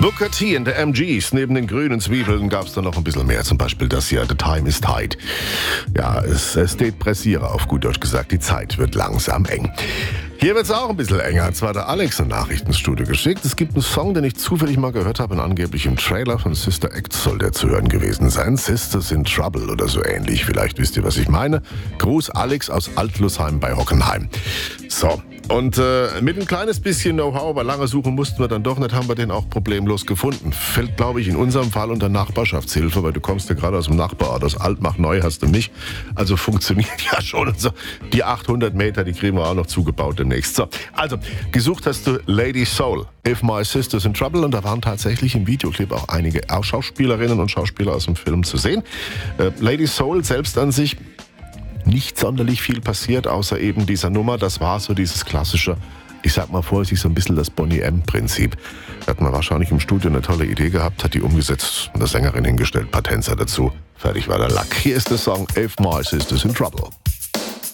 Booker T and the MGs. Neben den grünen Zwiebeln gab es da noch ein bisschen mehr. Zum Beispiel das hier, The Time is Tight. Ja, es steht pressiere, auf gut Deutsch gesagt. Die Zeit wird langsam eng. Hier wird es auch ein bisschen enger. Zwar hat der Alex eine Nachricht ins Studio geschickt. Es gibt einen Song, den ich zufällig mal gehört habe und angeblich im Trailer von Sister Act soll der zu hören gewesen sein. Sisters in Trouble oder so ähnlich. Vielleicht wisst ihr, was ich meine. Gruß Alex aus Altlusheim bei Hockenheim. So. Und mit ein kleines bisschen Know-how, aber lange suchen mussten wir dann doch nicht, haben wir den auch problemlos gefunden. Fällt, glaube ich, in unserem Fall unter Nachbarschaftshilfe, weil du kommst ja gerade aus dem Nachbarort, aus Altmach-Neu hast du mich. Also funktioniert ja schon. Und so. Die 800 Meter, die kriegen wir auch noch zugebaut demnächst. So, also, gesucht hast du Lady Soul, If My Sister's in Trouble. Und da waren tatsächlich im Videoclip auch einige Schauspielerinnen und Schauspieler aus dem Film zu sehen. Lady Soul selbst an sich, nicht sonderlich viel passiert, außer eben dieser Nummer. Das war so dieses klassische, ich sag mal vorsichtig, so ein bisschen das Boney-M-Prinzip. Da hat man wahrscheinlich im Studio eine tolle Idee gehabt, hat die umgesetzt, eine Sängerin hingestellt, paar Tänzer dazu. Fertig war der Lack. Hier ist der Song If My Sister's in Trouble.